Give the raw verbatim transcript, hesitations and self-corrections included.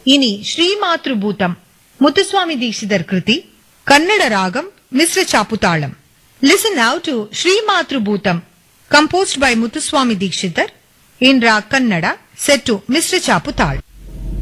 இனி ஸ்ரீமாத்ருபூதம் முத்துசுவாமி தீட்சிதர் கிருதி கன்னட ராகம் மிஸ்ர சாப்புதாளம். Listen now to Srimatrubhutam composed by Muthuswami Dikshitar in Rag Kannada set to Misra Chaputal.